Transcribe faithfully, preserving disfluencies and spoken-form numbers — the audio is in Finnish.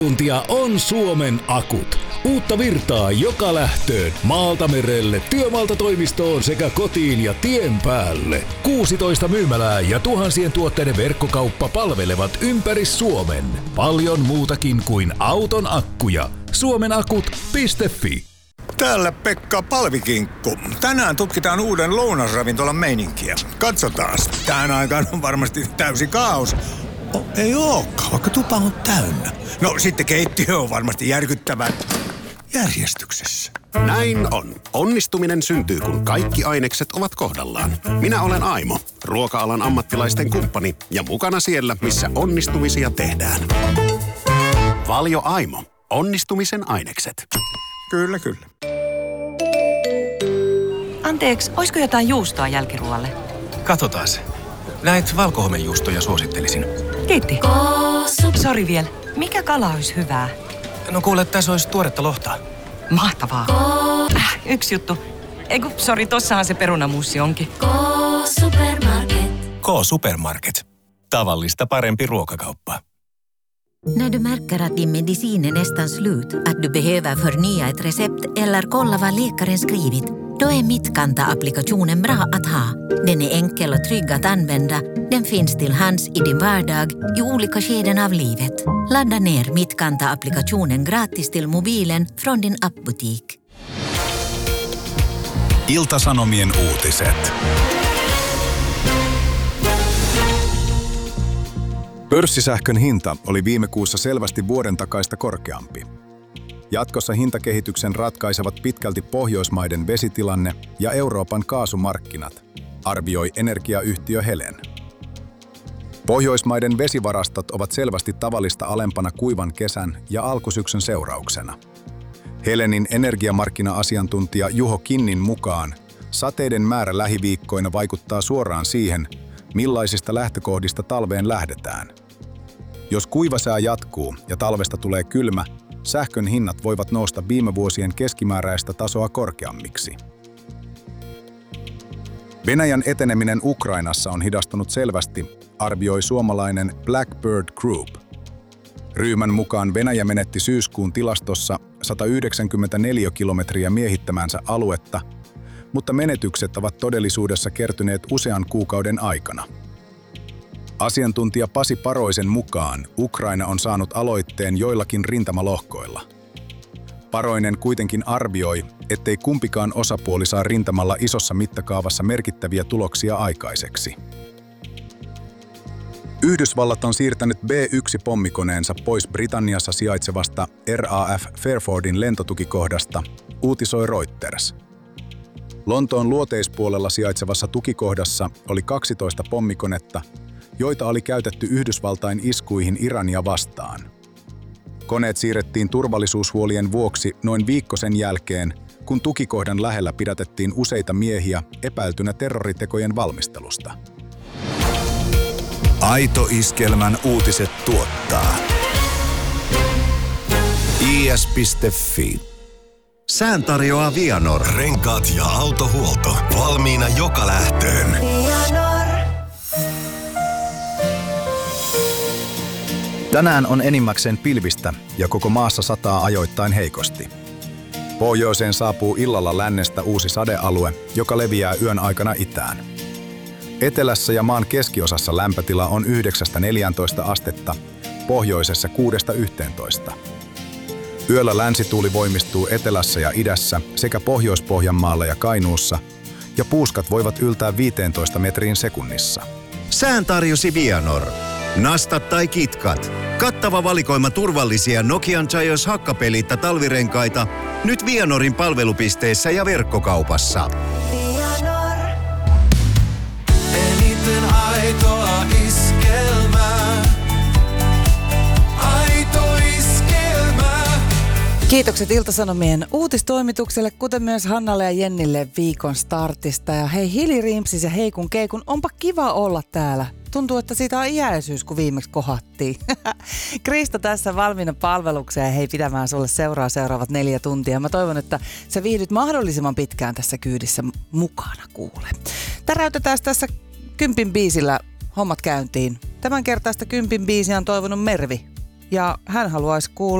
Tuntia on Suomen akut. Uutta virtaa joka lähtöön, maalta merelle, työmaalta toimistoon sekä kotiin ja tien päälle. kuusitoista myymälää ja tuhansien tuotteiden verkkokauppa palvelevat ympäri Suomen. Paljon muutakin kuin auton akkuja. suomenakut piste fi. Täällä Pekka Palvikinkku. Tänään tutkitaan uuden lounasravintolan meininkiä. Katsotaas. Tähän aikaan on varmasti täysi kaos. Oh, ei ookaan, vaikka tupa on täynnä. No sitten keittiö on varmasti järkyttävän järjestyksessä. Näin on. Onnistuminen syntyy, kun kaikki ainekset ovat kohdallaan. Minä olen Aimo, ruoka-alan ammattilaisten kumppani ja mukana siellä, missä onnistumisia tehdään. Valio Aimo. Onnistumisen ainekset. Kyllä, kyllä. Anteeksi, olisiko jotain juustoa jälkiruoalle? Katsotaas. Näitä valkohomejuustoja suosittelisin. Kiitti. Sori vielä. Mikä kala olisi hyvää? No kuule, tässä olisi tuoretta lohtaa. Mahtavaa. Äh, yksi juttu. Eiku, sori, tossahan se perunamuussi onkin. K-Supermarket. K-Supermarket. Tavallista parempi ruokakauppa. När du märker att din medicin är nästan slut, att du behöver förnya ett recept eller kolla vad läkaren skrivit, då är Mittkanta-applikationen bra att ha. Den är enkel och trygg att använda. Den finns till hands i din vardag i olika skeden av livet. Ladda ner Mittkanta-applikationen gratis till mobilen från din appbutik. Ilta-Sanomien uutiset. Pörssisähkön hinta oli viime kuussa selvästi vuoden takaista korkeampi. Jatkossa hintakehityksen ratkaisevat pitkälti Pohjoismaiden vesitilanne ja Euroopan kaasumarkkinat, arvioi energiayhtiö Helen. Pohjoismaiden vesivarastot ovat selvästi tavallista alempana kuivan kesän ja alkusyksyn seurauksena. Helenin energiamarkkina-asiantuntija Juho Kinnin mukaan sateiden määrä lähiviikkoina vaikuttaa suoraan siihen, millaisista lähtökohdista talveen lähdetään. Jos kuivasää jatkuu ja talvesta tulee kylmä, sähkön hinnat voivat nousta viime vuosien keskimääräistä tasoa korkeammiksi. Venäjän eteneminen Ukrainassa on hidastunut selvästi, arvioi suomalainen Blackbird Group. Ryhmän mukaan Venäjä menetti syyskuun tilastossa sata yhdeksänkymmentäneljä kilometriä miehittämänsä aluetta, mutta menetykset ovat todellisuudessa kertyneet usean kuukauden aikana. Asiantuntija Pasi Paroisen mukaan Ukraina on saanut aloitteen joillakin rintamalohkoilla. Paroinen kuitenkin arvioi, ettei kumpikaan osapuoli saa rintamalla isossa mittakaavassa merkittäviä tuloksia aikaiseksi. Yhdysvallat on siirtänyt B yksi -pommikoneensa pois Britanniassa sijaitsevasta R A F Fairfordin lentotukikohdasta, uutisoi Reuters. Lontoon luoteispuolella sijaitsevassa tukikohdassa oli kaksitoista pommikonetta, joita oli käytetty Yhdysvaltain iskuihin Irania vastaan. Koneet siirrettiin turvallisuushuolien vuoksi noin viikko sen jälkeen, kun tukikohdan lähellä pidätettiin useita miehiä epäiltynä terroritekojen valmistelusta. Aito Iskelmän uutiset tuottaa I S piste fi. Sään tarjoaa Vianor. Renkaat ja autohuolto. Valmiina joka lähtöön. Tänään on enimmäkseen pilvistä ja koko maassa sataa ajoittain heikosti. Pohjoiseen saapuu illalla lännestä uusi sadealue, joka leviää yön aikana itään. Etelässä ja maan keskiosassa lämpötila on yhdeksästä neljääntoista astetta, pohjoisessa kuudesta yhteentoista. Yöllä länsituuli voimistuu etelässä ja idässä sekä Pohjois-Pohjanmaalla ja Kainuussa, ja puuskat voivat yltää viisitoista metriin sekunnissa. Sään tarjosi Vianor. Nastat tai kitkat. Kattava valikoima turvallisia Nokian Giants hakkapelitta talvirenkaita nyt Vianorin palvelupisteissä ja verkkokaupassa. Vianor. Eniten aitoa iskelmää. Aito iskelmää. Kiitokset Ilta-Sanomien uutistoimitukselle, kuten myös Hannalle ja Jennille viikon startista. Ja hei Hili Rimpsis ja Heikun Keikun, onpa kiva olla täällä. Tuntuu, että siitä on iäisyys, kun viimeksi kohattiin. Krista tässä valmiina palvelukseen ja hei pitämään sulle seuraa seuraavat neljä tuntia. Mä toivon, että sä viihdyt mahdollisimman pitkään tässä kyydissä mukana, kuule. Täräytetään tässä kympin biisillä hommat käyntiin. Tämän kertaista kympin biisiä on toivonut Mervi. ja hän haluaisi kuulla